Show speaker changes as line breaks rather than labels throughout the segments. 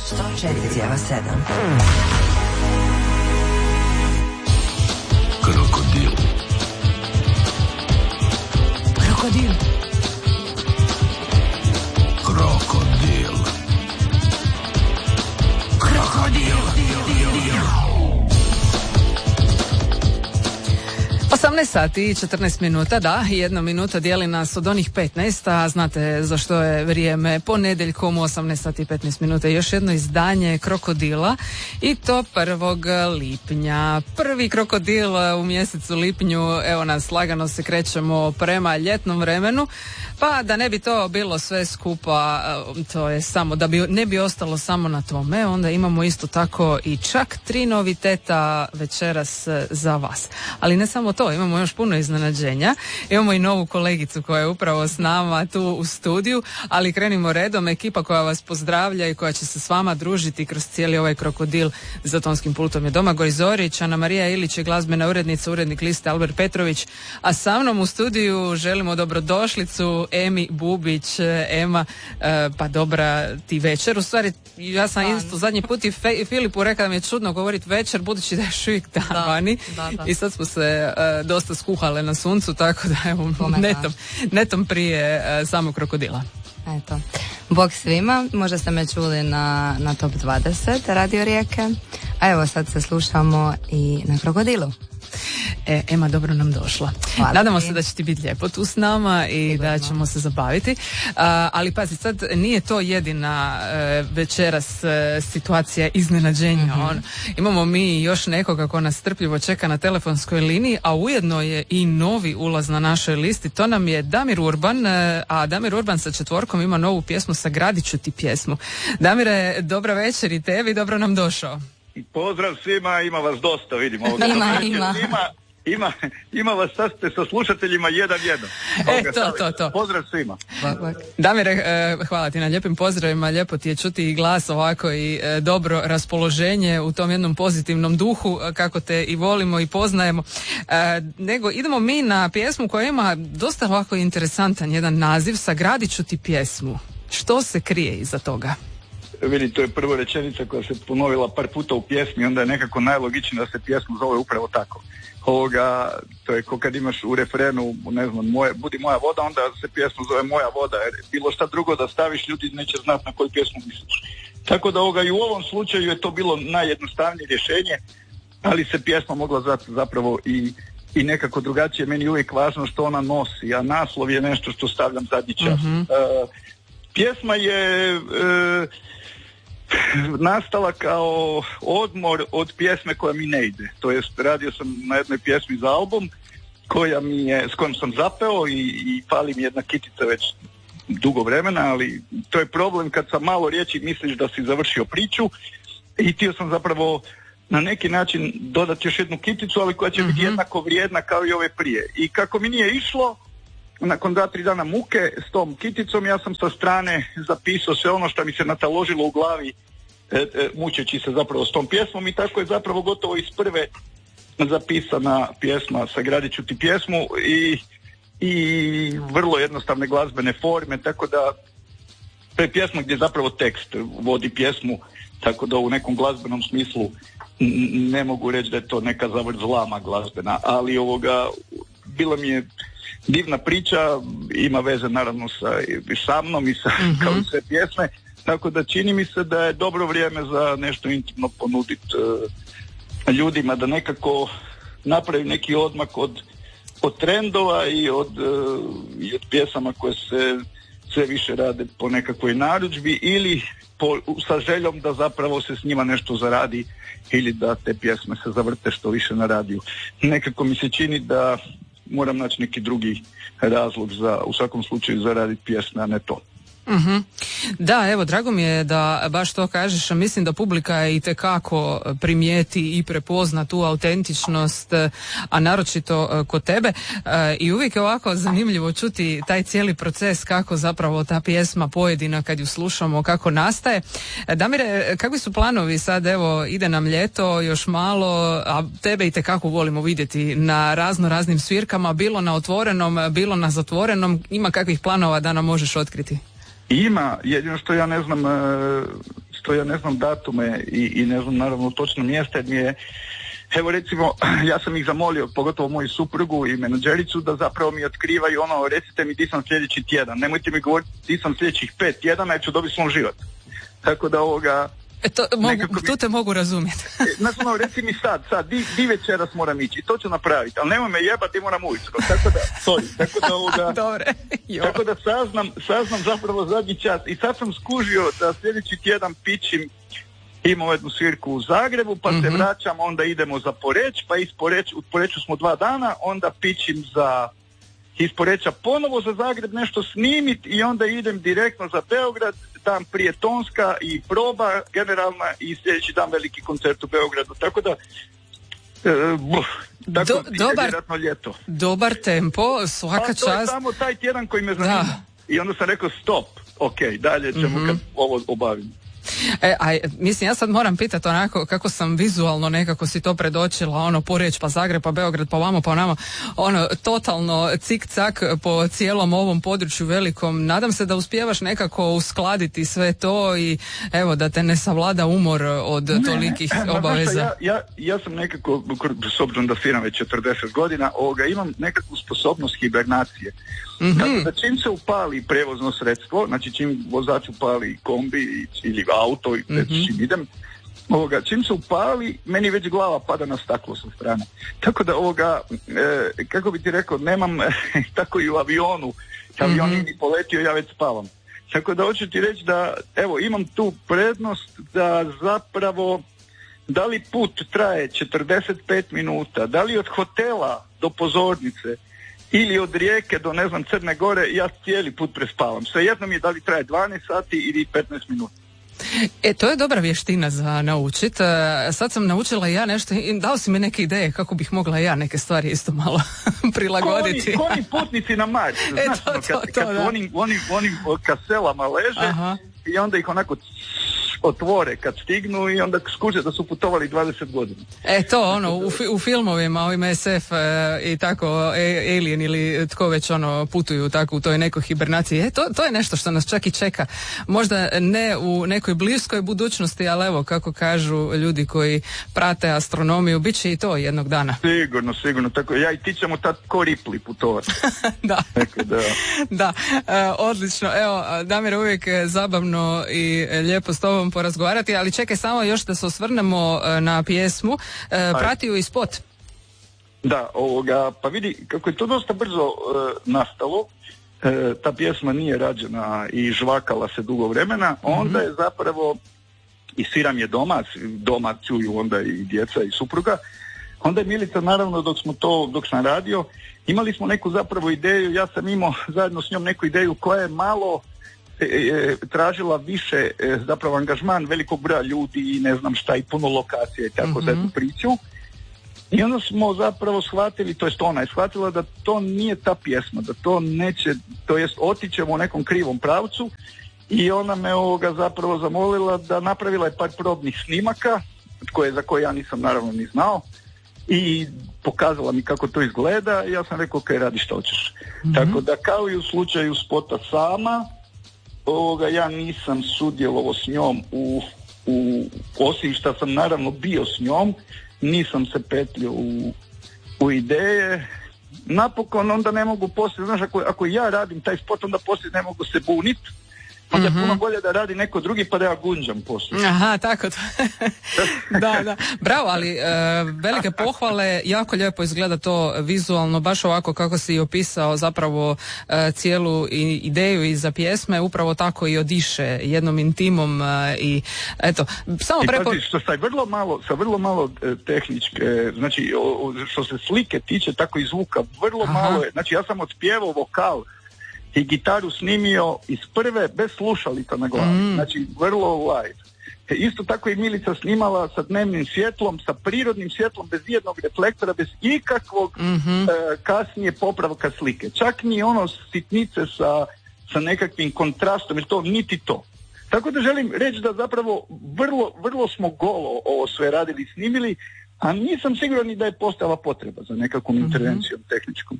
104,7.
Krokodil.
Krokodil.
Krokodil.
Krokodil.
18 sati i 14 minuta, da, 1 minuta dijeli nas od onih 15, a znate za što je vrijeme ponedjeljkom u 18 sati i 15 minuta. Još jedno izdanje Krokodila i to 1. lipnja. Prvi Krokodil u mjesecu lipnju, evo nas, lagano se krećemo prema ljetnom vremenu, pa da ne bi to bilo sve skupa, to je samo, da bi ne bi ostalo samo na tome, onda imamo isto tako i čak 3 noviteta večeras za vas. Ali ne samo to, imamo još puno iznenađenja. Imamo i novu kolegicu koja je upravo s nama tu u studiju, ali krenimo redom. Ekipa koja vas pozdravlja i koja će se s vama družiti kroz cijeli ovaj Krokodil za tonskim pultom je Domagoj Zorić, Ana Marija Ilić je glazbena urednica, urednik liste Albert Petrović, a sa mnom u studiju želimo dobrodošlicu Emi Bubić. Ema, pa dobra ti večer. U stvari, ja sam isto zadnji put i Filipu rekao da mi je čudno govoriti večer, budući da je još uvijek dan vani. I sad smo se dosta skuhale na suncu, tako da evo, netom prije samog Krokodila.
Eto. Bog svima, možda ste me čuli na Top 20 Radio Rijeke, a evo sad se slušamo i na Krokodilu.
Ema, dobro nam došla.
Hvala.
Nadamo se da će ti biti lijepo tu s nama i sigurno da ćemo se zabaviti. Ali pazi, sad nije to jedina večeras situacija iznenađenja. Imamo mi još nekoga ko nas strpljivo čeka na telefonskoj liniji, a ujedno je i novi ulaz na našoj listi. To nam je Damir Urban, a Damir Urban sa Četvorkom ima novu pjesmu Sagradit ću ti pjesmu. Damire, dobra večer i tebi, dobro nam došao.
Pozdrav svima, ima vas dosta, vidimo. Ima vas, sad ste sa slušateljima 1-1.
To.
Pozdrav svima.
Damire, hvala ti na lijepim pozdravima, lijepo ti je čuti i glas ovako i dobro raspoloženje u tom jednom pozitivnom duhu, kako te i volimo i poznajemo. Nego idemo mi na pjesmu koja ima dosta ovako interesantan jedan naziv, Sagradit ću ti pjesmu. Što se krije iza toga?
Vidi, to je prva rečenica koja se ponovila par puta u pjesmi, onda je nekako najlogičnije da se pjesma zove upravo tako. To je kao kad imaš u refrenu, ne znam, budi moja voda, onda se pjesma zove Moja voda, jer bilo šta drugo da staviš, ljudi neće znati na koju pjesmu misliš. Tako da i u ovom slučaju je to bilo najjednostavnije rješenje, ali se pjesma mogla zvati zapravo i nekako drugačije. Meni je uvijek važno što ona nosi, a naslov je nešto što stavljam zadnji čas. Pjesma je nastala kao odmor od pjesme koja mi ne ide. To jest, radio sam na jednoj pjesmi za album s kojom sam zapeo i fali mi jedna kitica već dugo vremena, ali to je problem kad sa malo riječi misliš da si završio priču i htio sam zapravo na neki način dodati još jednu kiticu, ali koja će biti jednako vrijedna kao i ove prije. I kako mi nije išlo, nakon 2-3 dana muke s tom kiticom, ja sam sa strane zapisao sve ono što mi se nataložilo u glavi, mučeći se zapravo s tom pjesmom, i tako je zapravo gotovo iz prve zapisana pjesma Sagradit ću ti pjesmu i vrlo jednostavne glazbene forme, tako da to je pjesma gdje zapravo tekst vodi pjesmu, tako da u nekom glazbenom smislu ne mogu reći da je to neka zavrzlama glazbena, ali bila mi je divna priča, ima veze naravno sa mnom i kao i sve pjesme, tako da čini mi se da je dobro vrijeme za nešto intimno ponuditi ljudima, da nekako napravi neki odmak od trendova i od pjesama koje se sve više rade po nekakvoj narudžbi ili sa željom da zapravo se s njima nešto zaradi ili da te pjesme se zavrte što više na radiju. Nekako mi se čini da moram naći neki drugi razlog u svakom slučaju zaraditi pjesme, a ne to.
Da, evo, drago mi je da baš to kažeš, a mislim da publika je itekako primijeti i prepozna tu autentičnost, a naročito kod tebe, i uvijek je ovako zanimljivo čuti taj cijeli proces, kako zapravo ta pjesma pojedina kad ju slušamo, kako nastaje. Damire, kakvi su planovi sad, evo, ide nam ljeto još malo, a tebe itekako volimo vidjeti na raznim svirkama, bilo na otvorenom, bilo na zatvorenom, ima kakvih planova da nam možeš otkriti?
Ima, jedino što ja ne znam što ja ne znam datume i ne znam naravno točno mjesta, jer mi je, evo recimo, ja sam ih zamolio, pogotovo moju suprugu i menadžericu, da zapravo mi otkrivaju ono, recite mi di sam sljedeći tjedan, nemojte mi govoriti di sam sljedećih 5 tjedana jer ću dobiti slon život. Tako da
tu te mogu razumjeti.
Znači, reci mi sad, di večeras moram ići, to ću napraviti, ali nemoj me jebati, moram ujutro. Tako da saznam zapravo zadnji čas i sad sam skužio da sljedeći tjedan pičim, imamo jednu svirku u Zagrebu, pa se vraćam, onda idemo za Poreč, pa u Poreču smo 2 dana, onda pičim iz Poreča ponovo za Zagreb nešto snimit i onda idem direktno za Beograd, dan prije tonska i proba generalna i sljedeći dan veliki koncert u Beogradu, tako da vjerojatno ljeto.
Dobar tempo, svaka čast.
To je samo taj tjedan koji me zanima. I onda sam rekao stop, ok, dalje ćemo kad ovo obavimo.
Mislim, ja sad moram pitati onako kako sam vizualno nekako si to predočila, ono Poreč pa Zagreb pa Beograd pa vamo pa onamo, ono totalno cik-cak po cijelom ovom području velikom. Nadam se da uspijevaš nekako uskladiti sve to i evo da te ne savlada umor od tolikih obaveza.
Ja sam nekako, s obzirom da sviram već 40 godina, imam nekakvu sposobnost hibernacije. Tako da čim se upali prevozno sredstvo, znači čim vozač upali kombi ili auto, čim idem, čim se upali, meni već glava pada na staklo sa strane. Tako da kako bi ti rekao, nemam tako i u avionu, avion mi poletio, ja već spavam. Tako da hoću ti reći da, evo, imam tu prednost da zapravo, da li put traje 45 minuta, da li od hotela do pozornice, ili od Rijeke do, ne znam, Crne Gore, ja cijeli put prespavam. Svejedno mi je da li traje 12 sati ili 15 minuta.
To je dobra vještina za naučit. Sad sam naučila ja nešto i dao si mi neke ideje kako bih mogla ja neke stvari isto malo prilagoditi.
Ko oni putnici na Mars, znaš, kad onim kaselama leže. Aha. I onda ih onako otvore kad stignu i onda skuže da su putovali 20 godina.
To ono, u filmovima, ovim SF i tako, Alien ili tko već putuju tako u toj nekoj hibernaciji. To je nešto što nas čak i čeka. Možda ne u nekoj bliskoj budućnosti, ali evo, kako kažu ljudi koji prate astronomiju, bit će i to jednog dana.
Sigurno. Tako, ja i ti ćemo tad ko Ripley putovati.
Da.
Tako,
da, odlično. Evo, Damir, uvijek zabavno i lijepo s tobom porazgovarati, ali čekaj samo još da se osvrnemo na pjesmu. Prati ju i spot.
Da, pa vidi kako je to dosta brzo nastalo, ta pjesma nije rađena i žvakala se dugo vremena, onda je zapravo, i sviram je doma čuju onda i djeca i supruga, onda je Milica, naravno, dok sam radio, imali smo neku zapravo ideju, ja sam imao zajedno s njom neku ideju koja je malo tražila više zapravo angažman velikog broja ljudi i ne znam šta i puno lokacije i tako za tu priču. I onda smo zapravo shvatili, to jest ona je shvatila da to nije ta pjesma, da to neće, to jest otićemo u nekom krivom pravcu i ona me zapravo zamolila da napravila je par probnih snimaka za koje ja nisam naravno ni znao i pokazala mi kako to izgleda i ja sam rekao ok, radi što hoćeš. Tako da kao i u slučaju spota Sama, ja nisam sudjelovao s njom osim što sam naravno bio s njom, nisam se petljio u ideje. Napokon onda ne mogu poslije, znaš, ako ja radim taj spot, onda poslije ne mogu se bunit, onda je puno bolje da radi neko drugi pa da ja gunđam poslije.
Aha, tako to. Da. Bravo, ali velike pohvale, jako lijepo izgleda to vizualno, baš ovako kako si opisao zapravo cijelu ideju iza pjesme, upravo tako i odiše jednom intimom i eto, samo preko...
I što sa vrlo malo tehničke, znači što se slike tiče, tako i zvuka, vrlo malo je, znači ja sam otpjevao vokal i gitaru snimio iz prve bez slušalica na glavi, znači vrlo live. Isto tako i Milica snimala sa dnevnim svjetlom, sa prirodnim svjetlom, bez jednog reflektora, bez ikakvog kasnije popravka slike. Čak ni sitnice sa nekakvim kontrastom, jer to niti to. Tako da želim reći da zapravo vrlo smo golo ovo sve radili i snimili, a nisam siguran ni da je postojala potreba za nekakvom intervencijom tehničkom.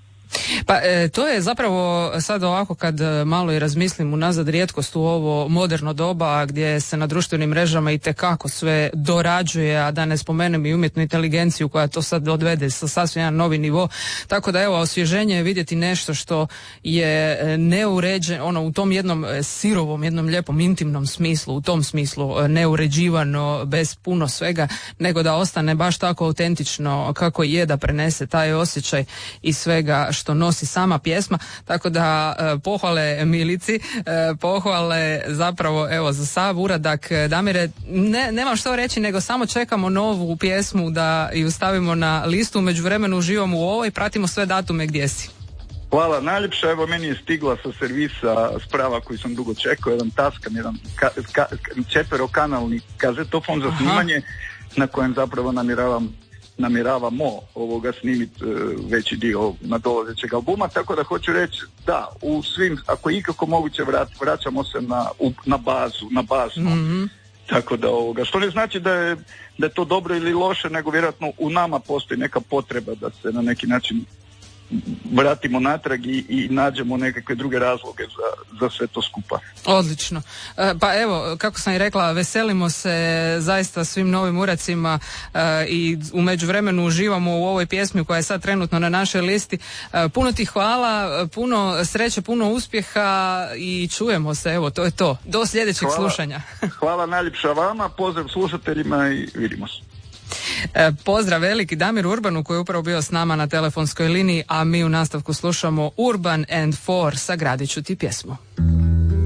Pa to je zapravo sad ovako kad malo i razmislim unazad rijetkost u ovo moderno doba gdje se na društvenim mrežama itekako sve dorađuje, a da ne spomenem i umjetnu inteligenciju koja to sad odvede sa sasvim jedan novi nivo. Tako da evo, osvježenje je vidjeti nešto što je neuređeno, u tom jednom sirovom, jednom lijepom intimnom smislu, u tom smislu neuređivano, bez puno svega, nego da ostane baš tako autentično kako je, da prenese taj osjećaj i svega što nosi sama pjesma. Tako da pohvale Milici, pohvale zapravo evo za sav uradak. Damire, nemam što reći, nego samo čekamo novu pjesmu da ju stavimo na listu. U međuvremenu uživamo u ovoj, pratimo sve datume gdje si.
Hvala najljepša, evo meni je stigla sa servisa sprava koji sam dugo čekao, jedan Tascam, jedan četverokanalni kazetofon za snimanje na kojem zapravo namjeravamo snimiti veći dio nadolazećeg albuma, tako da hoću reći da u svim, ako je ikako moguće vraćamo se na bazu. Tako da što ne znači da je to dobro ili loše, nego vjerojatno u nama postoji neka potreba da se na neki način vratimo natrag i nađemo nekakve druge razloge za sve to skupa.
Odlično. Pa evo, kako sam i rekla, veselimo se zaista svim novim uracima i u međuvremenu uživamo u ovoj pjesmi koja je sad trenutno na našoj listi. Puno ti hvala, puno sreće, puno uspjeha i čujemo se, evo, to je to. Do sljedećeg slušanja.
Hvala najljepša vama, pozdrav slušateljima i vidimo se.
Pozdrav veliki Damir Urbanu koji je upravo bio s nama na telefonskoj liniji, a mi u nastavku slušamo Urban and Four, sagradit ću ti pjesmu.